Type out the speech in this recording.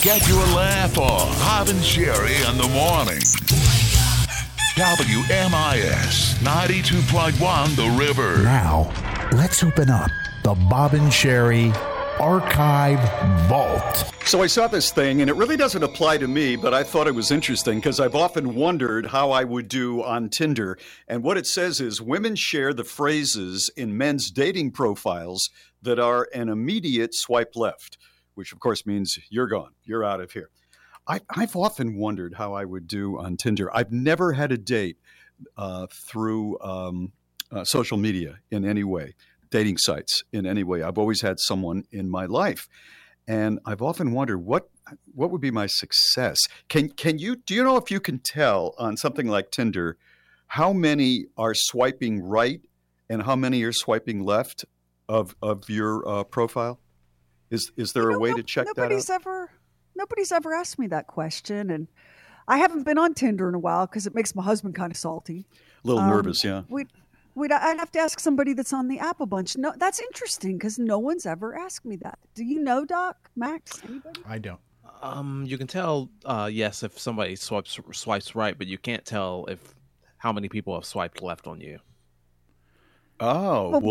Get your laugh on. Bob and Sherry in the morning. WMIS 92.1 The River. Now, let's open up the Bob and Sherry Archive Vault. So I saw this thing, and it really doesn't apply to me, but I thought it was interesting because I've often wondered how I would do on Tinder. And what it says is women share the phrases in men's dating profiles that are an immediate swipe left, which of course means you're gone, you're out of here. I've often wondered how I would do on Tinder. I've never had a date through social media in any way, dating sites in any way. I've always had someone in my life, and I've often wondered what would be my success. Do you know if you can tell on something like Tinder how many are swiping right and how many are swiping left of your profile? Is there a way to check that out? Nobody's ever asked me that question, and I haven't been on Tinder in a while because it makes my husband kind of salty. A little nervous, yeah. I'd have to ask somebody that's on the app a bunch. No, that's interesting because no one's ever asked me that. Do you know, Doc, Max? Anybody? I don't. You can tell, yes, if somebody swipes right, but you can't tell how many people have swiped left on you. Oh, Well,